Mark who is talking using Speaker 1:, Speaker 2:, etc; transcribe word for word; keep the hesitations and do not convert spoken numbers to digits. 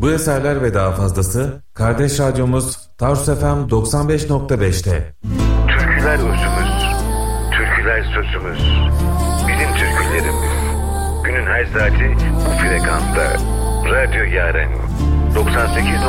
Speaker 1: Bu eserler ve daha fazlası kardeş radyomuz Tarsus F M doksan beş nokta beş'te.
Speaker 2: Türküler özümüz, türküler sözümüz, bizim türkülerimiz. Günün her saati bu frekansta. Radyo Yaren doksan sekiz